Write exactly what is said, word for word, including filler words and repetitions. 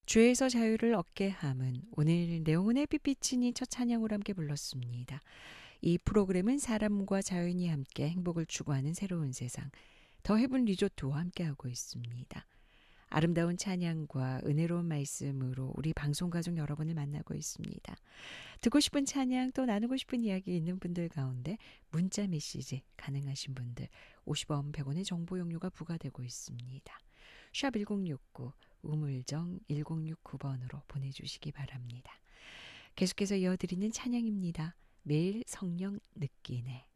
죄에서 자유를 얻게 함은 오늘 내용은 햇빛비치니 첫 찬양으로 함께 불렀습니다. 이 프로그램은 사람과 자연이 함께 행복을 추구하는 새로운 세상 더 헤븐 리조트와 함께하고 있습니다. 아름다운 찬양과 은혜로운 말씀으로 우리 방송가족 여러분을 만나고 있습니다. 듣고 싶은 찬양 또 나누고 싶은 이야기 있는 분들 가운데 문자 메시지 가능하신 분들 오십 원 백 원의 정보 용료가 부과되고 있습니다. 샵 일공육구 우물정 일공육구 번으로 보내주시기 바랍니다. 계속해서 이어드리는 찬양입니다. 매일 성령 느끼네.